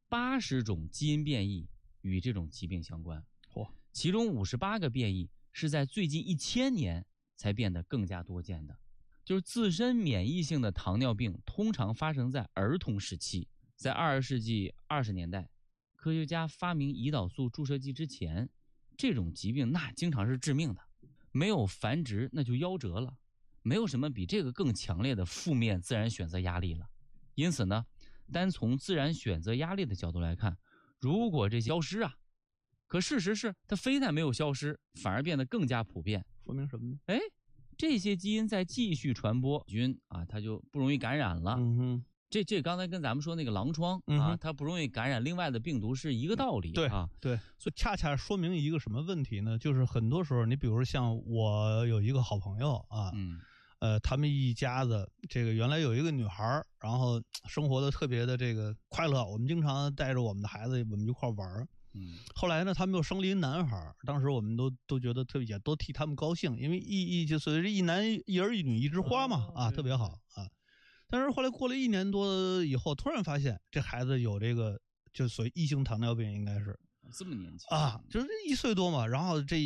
80种基因变异与这种疾病相关，其中58个变异是在最近1000年才变得更加多见的。就是自身免疫性的糖尿病通常发生在儿童时期，在20世纪20年代，科学家发明胰岛素注射剂之前，这种疾病那经常是致命的，没有繁殖那就夭折了，没有什么比这个更强烈的负面自然选择压力了。因此呢，单从自然选择压力的角度来看，如果这些消失啊，可事实是它非但没有消失，反而变得更加普遍。 说明什么呢？ 这些基因在继续传播菌啊，它就不容易感染了。这刚才跟咱们说那个狼疮啊，它不容易感染另外的病毒是一个道理啊。 对，所以恰恰说明一个什么问题呢？就是很多时候，你比如说像我有一个好朋友啊，他们一家子这个原来有一个女孩，然后生活的特别的这个快乐，我们经常带着我们的孩子我们一块玩。后来呢，他们又生了一男孩，当时我们都觉得特别，也都替他们高兴，因为就所谓一男一儿一女一枝花嘛，特别好啊。但是后来过了1年多以后，突然发现这孩子有这个就所谓异型糖尿病，应该是这么年轻啊，就是1岁多嘛，然后这